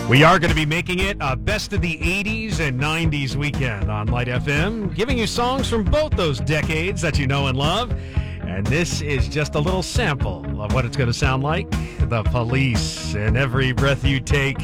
We are going to be making it a best of the 80s and 90s weekend on Light FM, giving you songs from both those decades that you know and love. And this is just a little sample of what it's going to sound like. The Police, and Every Breath You Take.